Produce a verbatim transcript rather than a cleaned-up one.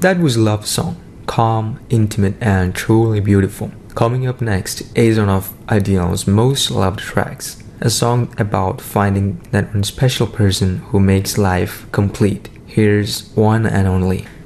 That was Love Song, calm, intimate, and truly beautiful. Coming up next is one of Adele's most loved tracks, a song about finding that one special person who makes life complete. Here's One and Only.